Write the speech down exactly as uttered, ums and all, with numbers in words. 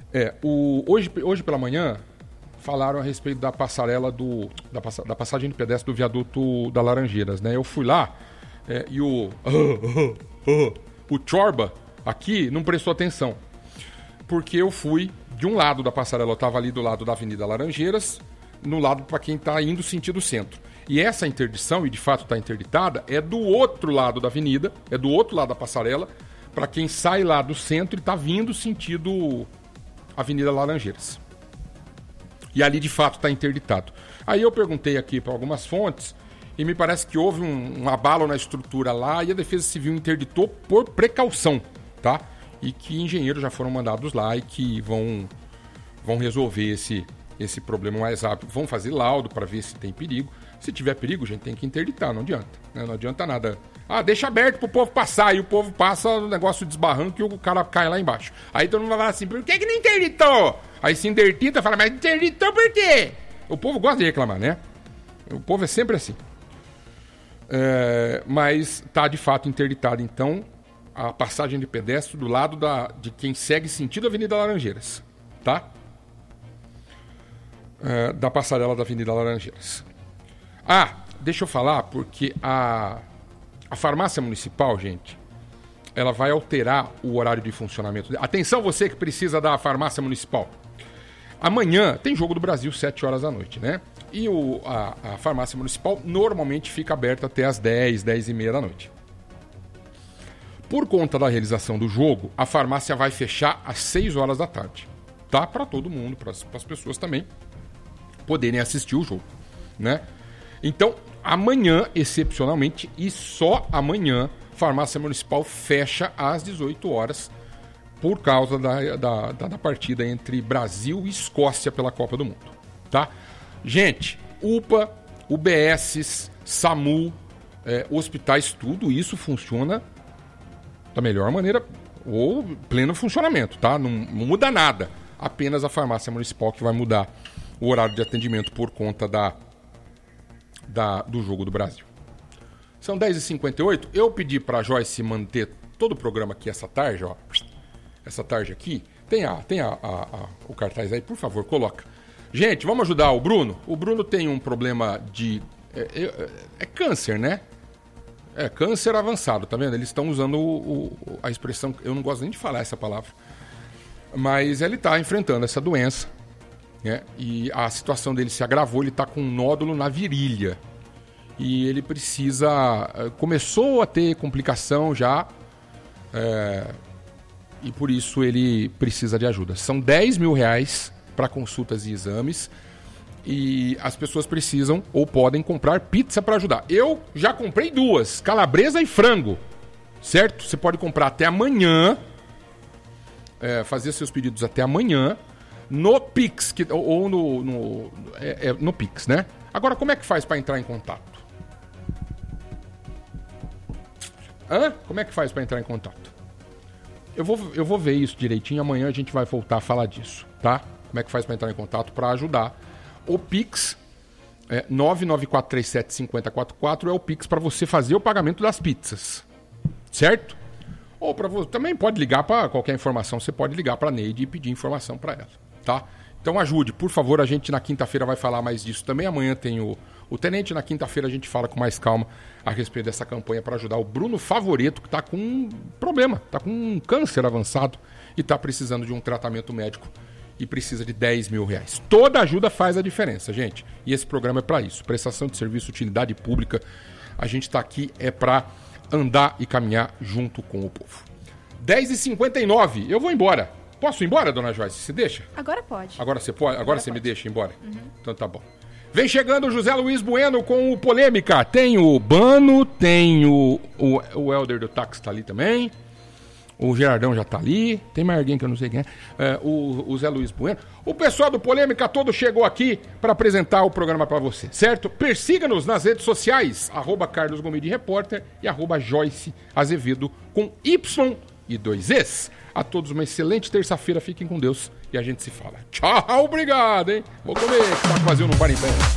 É, o, hoje, hoje pela manhã falaram a respeito da passarela do, da, da passagem de pedestre do viaduto da Laranjeiras, né? Eu fui lá é, e o uh, uh, uh, o Chorba aqui não prestou atenção, porque eu fui de um lado da passarela, eu estava ali do lado da Avenida Laranjeiras, no lado para quem está indo sentido centro. E essa interdição, e de fato está interditada, é do outro lado da avenida, é do outro lado da passarela, para quem sai lá do centro e está vindo sentido Avenida Laranjeiras. E ali de fato está interditado. Aí eu perguntei aqui para algumas fontes e me parece que houve um, um abalo na estrutura lá e a Defesa Civil interditou por precaução, tá? E que engenheiros já foram mandados lá e que vão, vão resolver esse, esse problema mais rápido. Vão fazer laudo para ver se tem perigo. Se tiver perigo, a gente tem que interditar, não adianta. Né? Não adianta nada. Ah, deixa aberto pro povo passar. E o povo passa, o negócio desbarranca e o cara cai lá embaixo. Aí todo mundo vai falar assim, por que que não interditou? Aí se interdita, fala, mas interditou por quê? O povo gosta de reclamar, né? O povo é sempre assim. É, mas tá de fato interditado, então, a passagem de pedestre do lado da, de quem segue sentido Avenida Laranjeiras, tá? É, da passarela da Avenida Laranjeiras. Ah, deixa eu falar, porque a, a farmácia municipal, gente, ela vai alterar o horário de funcionamento. Atenção você que precisa da farmácia municipal. Amanhã tem Jogo do Brasil, sete horas da noite, né? E o, a, a farmácia municipal normalmente fica aberta até as dez, dez e meia da noite. Por conta da realização do jogo, a farmácia vai fechar às seis horas da tarde. Tá? Para todo mundo, para as pessoas também poderem assistir o jogo, né? Então, amanhã, excepcionalmente, e só amanhã, a farmácia municipal fecha às dezoito horas por causa da, da, da, da partida entre Brasil e Escócia pela Copa do Mundo, tá? Gente, U P A, U B S, SAMU, é, hospitais, tudo isso funciona da melhor maneira, ou pleno funcionamento, tá? Não, não muda nada. Apenas a farmácia municipal que vai mudar o horário de atendimento por conta da, da, do Jogo do Brasil. São dez e cinquenta e oito. Eu pedi para a Joyce manter todo o programa aqui essa tarde, ó. Essa tarde aqui. Tem, a, tem a, a, a, o cartaz aí, por favor, coloca. Gente, vamos ajudar o Bruno? O Bruno tem um problema de... É, é, é câncer, né? É, câncer avançado, tá vendo? Eles estão usando o, o, a expressão... Eu não gosto nem de falar essa palavra. Mas ele está enfrentando essa doença, né? E a situação dele se agravou. Ele está com um nódulo na virilha. E ele precisa... Começou a ter complicação já. É, e por isso ele precisa de ajuda. São dez mil reais para consultas e exames. E as pessoas precisam ou podem comprar pizza para ajudar. Eu já comprei duas, calabresa e frango, certo? Você pode comprar até amanhã, é, fazer seus pedidos até amanhã, no Pix, que, ou, ou no, no, é, é, no Pix, né? Agora, como é que faz para entrar em contato? Hã? Como é que faz para entrar em contato? Eu vou, eu vou ver isso direitinho, amanhã a gente vai voltar a falar disso, tá? Como é que faz para entrar em contato para ajudar? O Pix é nove nove quatro três sete cinco zero quatro quatro é o Pix para você fazer o pagamento das pizzas, certo? Ou para você também pode ligar para qualquer informação, você pode ligar para a Neide e pedir informação para ela, tá? Então ajude, por favor, a gente na quinta-feira vai falar mais disso também. Amanhã tem o, o Tenente, na quinta-feira a gente fala com mais calma a respeito dessa campanha para ajudar o Bruno Favoreto, que está com um problema, está com um câncer avançado e está precisando de um tratamento médico e precisa de dez mil reais. Toda ajuda faz a diferença, gente. E esse programa é para isso. Prestação de serviço, utilidade pública. A gente está aqui é para andar e caminhar junto com o povo. dez e cinquenta e nove. Eu vou embora. Posso ir embora, dona Joyce? Você deixa? Agora pode. Agora você pode? Agora, Agora você pode. Me deixa ir embora? Uhum. Então tá bom. Vem chegando o José Luiz Bueno com o Polêmica. Tem o Bano, tem o, o, o Helder do Táxi tá ali também. O Gerardão já tá ali. Tem mais alguém que eu não sei quem é. é o, o Zé Luiz Bueno. O pessoal do Polêmica todo chegou aqui para apresentar o programa para você, certo? Persiga-nos nas redes sociais. Arroba Carlos Gomide Repórter e arroba Joyce Azevedo com Y e dois Es. A todos uma excelente terça-feira. Fiquem com Deus e a gente se fala. Tchau, obrigado, hein? Vou comer, que tá vazio no bar em pé.